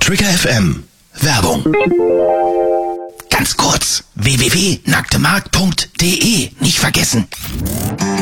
Trigger FM. Werbung. Ganz kurz. www.nacktemarkt.de. Nicht vergessen.